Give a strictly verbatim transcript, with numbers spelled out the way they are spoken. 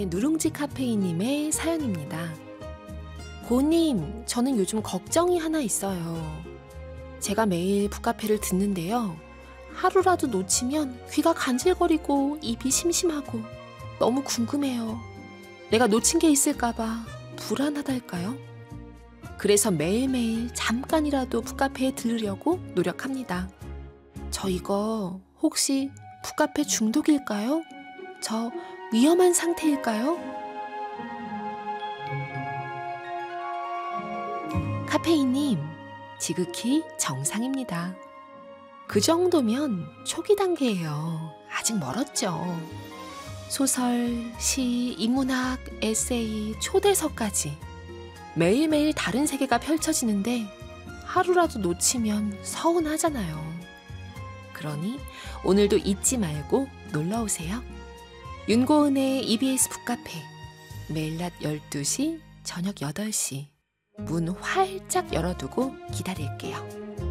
누룽지 카페인님의 사연입니다. 고님, 저는 요즘 걱정이 하나 있어요. 제가 매일 북카페를 듣는데요. 하루라도 놓치면 귀가 간질거리고 입이 심심하고 너무 궁금해요. 내가 놓친 게 있을까봐 불안하달까요? 그래서 매일매일 잠깐이라도 북카페에 들으려고 노력합니다. 저 이거 혹시 북카페 중독일까요? 저 위험한 상태일까요? 카페인님, 지극히 정상입니다. 그 정도면 초기 단계예요. 아직 멀었죠. 소설, 시, 인문학, 에세이, 초대서까지 매일매일 다른 세계가 펼쳐지는데 하루라도 놓치면 서운하잖아요. 그러니 오늘도 잊지 말고 놀러오세요. 윤고은의 이비에스 북카페, 매일 낮 열두 시, 저녁 여덟 시 문 활짝 열어두고 기다릴게요.